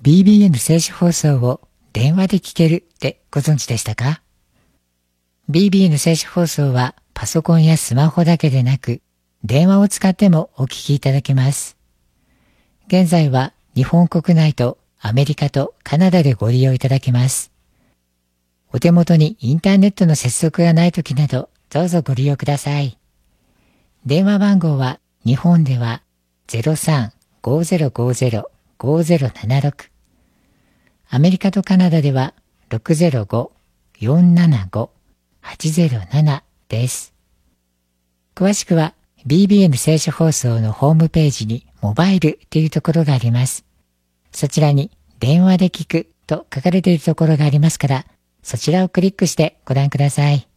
BBN 静止放送を電話で聞けるってご存知でしたか？ BBN 静止放送はパソコンやスマホだけでなく、電話を使ってもお聞きいただけます。現在は日本国内とアメリカとカナダでご利用いただけます。お手元にインターネットの接続がないときなど、どうぞご利用ください。電話番号は日本では 03-5050-5076、アメリカとカナダでは 605-475-807 です。詳しくは BBN 静止放送のホームページにモバイルというところがあります。そちらに電話で聞くと書かれているところがありますから、そちらをクリックしてご覧ください。